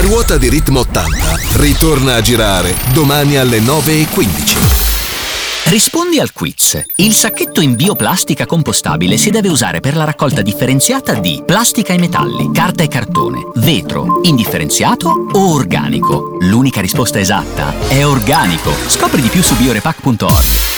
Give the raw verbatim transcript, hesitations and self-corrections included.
ruota di Ritmo ottanta ritorna a girare domani alle nove e quindici. Rispondi al quiz. Il sacchetto in bioplastica compostabile si deve usare per la raccolta differenziata di plastica e metalli, carta e cartone, vetro, indifferenziato o organico. L'unica risposta esatta è organico. Scopri di più su biorepack punto org.